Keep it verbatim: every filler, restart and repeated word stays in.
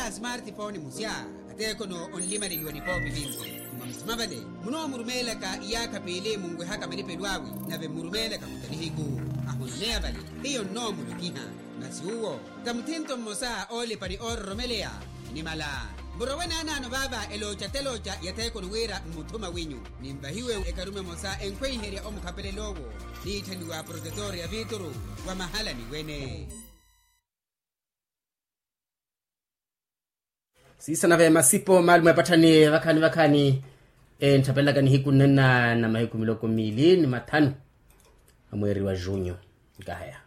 ya smartphone musya ateko no onlima ni yoni popi vinzi mumabale muno murumela ka iyaka pele mungwe haka melipe lwawi na ve murumela ka kutalihiku ahonea bale hiyo no mulukiha nasiuo tamtinto mosa ole pari orromelea ni mala Burawena nano baba elocha telocha yateko nuwera mutuma winyu nimbahiwe ekarume mosa enkwe heri omukapele logo ni tenduwa protetor ya vituru wa mahala ni wene sisa na vema sipo malumu yapatani wakani wakani e, ntapelaga ni hiku nena na mahiku miloko mili ni matano amweri wa junyo gaya